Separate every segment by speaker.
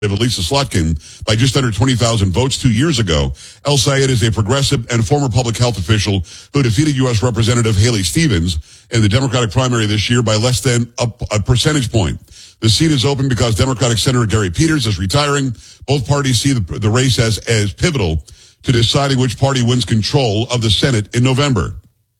Speaker 1: Lisa Slotkin by just under 20,000 votes 2 years ago. El Sayed is a progressive and former public health official who defeated U.S. Representative Haley Stevens in the Democratic primary this year by less than a percentage point. The seat is open because Democratic Senator Gary Peters is retiring. Both parties see the race as pivotal to deciding which party wins control of the Senate in November.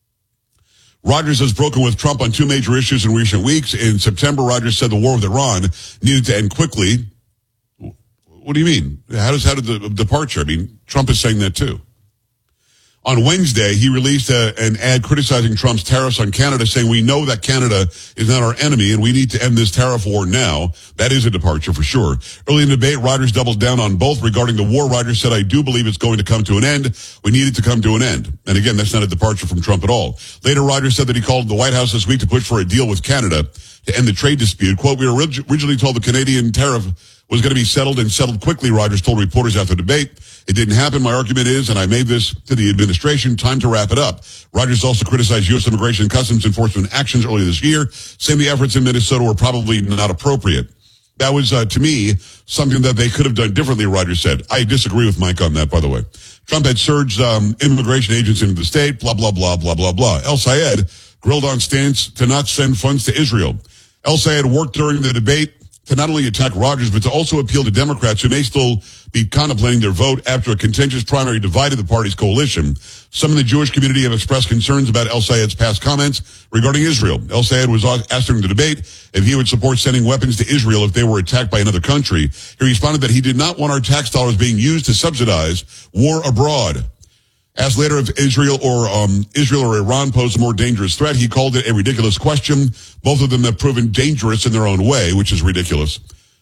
Speaker 1: Rogers has broken with Trump on two major issues in recent weeks. In September, Rogers said the war with Iran needed to end quickly. What do you mean? How did the departure? I mean, Trump is saying that too. On Wednesday, he released an ad criticizing Trump's tariffs on Canada, saying we know that Canada is not our enemy and we need to end this tariff war now. That is a departure for sure. Early in the debate, Rogers doubled down on both. Regarding the war, Rogers said, I do believe it's going to come to an end. We need it to come to an end. And again, that's not a departure from Trump at all. Later, Rogers said that he called the White House this week to push for a deal with Canada to end the trade dispute. Quote, we were originally told the Canadian tariff was going to be settled and settled quickly, Rogers told reporters after the debate. It didn't happen. My argument is, and I made this to the administration, time to wrap it up. Rogers also criticized U.S. Immigration and Customs Enforcement actions earlier this year, saying the efforts in Minnesota were probably not appropriate. That was, to me, something that they could have done differently, Rogers said. I disagree with Mike on that, by the way. Trump had surged immigration agents into the state, blah, blah, blah, blah, blah, blah. El Sayed grilled on stance to not send funds to Israel. El Sayed worked during the debate to not only attack Rogers, but to also appeal to Democrats who may still be contemplating their vote after a contentious primary divided the party's coalition. Some in the Jewish community have expressed concerns about El Sayed's past comments regarding Israel. El Sayed was asked during the debate if he would support sending weapons to Israel if they were attacked by another country. He responded that he did not want our tax dollars being used to subsidize war abroad. Asked later if Israel or Iran posed a more dangerous threat, he called it a ridiculous question. Both of them have proven dangerous in their own way, which is ridiculous.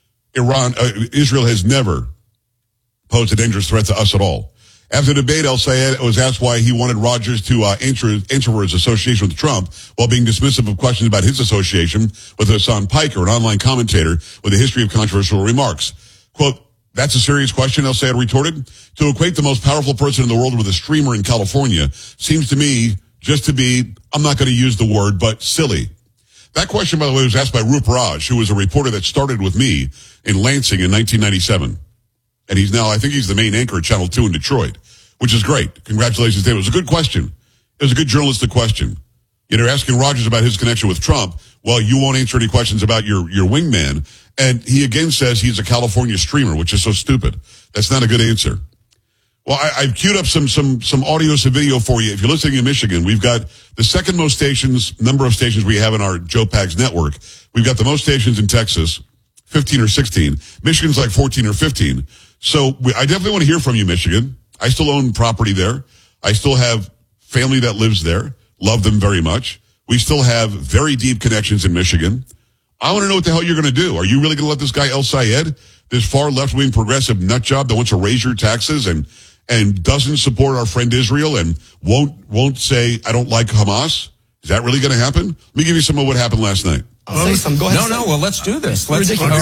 Speaker 1: Israel has never posed a dangerous threat to us at all. After the debate, El Sayed was asked why he wanted Rogers to answer for his association with Trump, while being dismissive of questions about his association with Hassan Piker, an online commentator with a history of controversial remarks. Quote, that's a serious question, El Sayed retorted. To equate the most powerful person in the world with a streamer in California seems to me just to be, I'm not going to use the word, but silly. That question, by the way, was asked by Roop Raj, who was a reporter that started with me in Lansing in 1997. And he's now, I think he's the main anchor at Channel 2 in Detroit, which is great. Congratulations, Dave. It was a good question. It was a good journalistic question. You're asking Rogers about his connection with Trump. Well, you won't answer any questions about your wingman. And he again says he's a California streamer, which is so stupid. That's not a good answer. Well, I've queued up some audio, some video for you. If you're listening in Michigan, we've got the second most number of stations we have in our Joe Pags network. We've got the most stations in Texas, 15 or 16. Michigan's like 14 or 15. So I definitely want to hear from you, Michigan. I still own property there. I still have family that lives there. Love them very much. We still have very deep connections in Michigan. I want to know what the hell you're going to do. Are you really going to let this guy El Sayed, this far left-wing progressive nutjob that wants to raise your taxes and doesn't support our friend Israel and won't say, I don't like Hamas? Is that really going to happen? Let me give you some of what happened last night.
Speaker 2: Say some. Go ahead.
Speaker 3: No. Well, let's do this. Let's open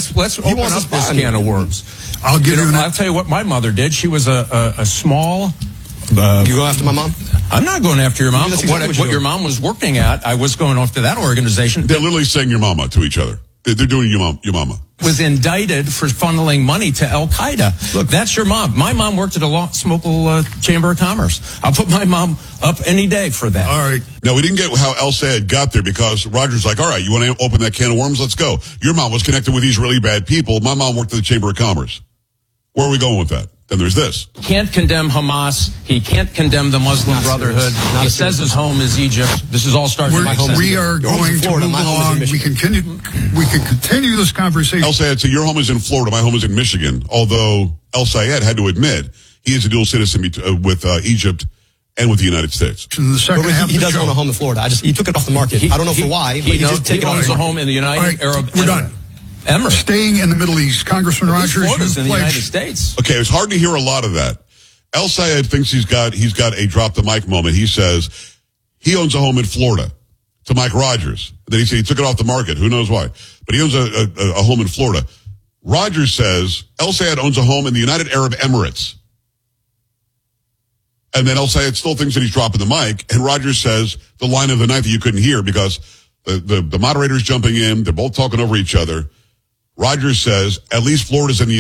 Speaker 3: up this can of worms. I'll tell you what my mother did. She was a small.
Speaker 2: You go after my mom?
Speaker 3: I'm not going after your mom. What your mom was working at, I was going after that organization.
Speaker 1: They're literally saying your mama to each other. They're doing your mama.
Speaker 3: Was indicted for funneling money to Al Qaeda. Look, that's your mom. My mom worked at a local Chamber of Commerce. I'll put my mom up any day for that.
Speaker 1: All right. Now, we didn't get how El Sayed got there because Rogers like, all right, you want to open that can of worms? Let's go. Your mom was connected with these really bad people. My mom worked at the Chamber of Commerce. Where are we going with that? Then there's this.
Speaker 3: He can't condemn Hamas. He can't condemn the Muslim Brotherhood. He says his home is Egypt. This is all starting from my home.
Speaker 4: We are going to move along. We can continue this conversation.
Speaker 1: El Sayed said, your home is in Florida. My home is in Michigan. Although El Sayed had to admit he is a dual citizen with Egypt and with the United States.
Speaker 4: In the second half
Speaker 2: he does own a home in Florida. He took it off the market. I don't know for why, but he did take it off.
Speaker 3: He owns a home in the United Arab Emirates.
Speaker 4: We're done.
Speaker 3: Emirates.
Speaker 4: Staying in the Middle East, Congressman Rogers.
Speaker 3: Florida's in the United States.
Speaker 1: Okay, it's hard to hear a lot of that. El Sayed thinks he's got a drop the mic moment. He says he owns a home in Florida to Mike Rogers. Then he said he took it off the market. Who knows why? But he owns a home in Florida. Rogers says El Sayed owns a home in the United Arab Emirates. And then El Sayed still thinks that he's dropping the mic. And Rogers says the line of the night that you couldn't hear because the moderator's jumping in. They're both talking over each other. Rogers says, at least Florida's in the